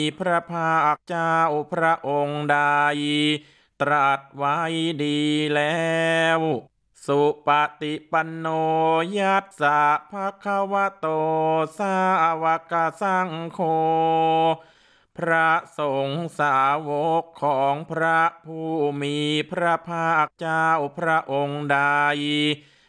พระภาคเจ้าพระองค์ใดตรัสไว้ดีแล้วสุปฏิปันโนยัสสะภะคะวะโตสาวกสังโฆพระสงฆ์สาวกของพระผู้มีพระภาคเจ้าพระองค์ใด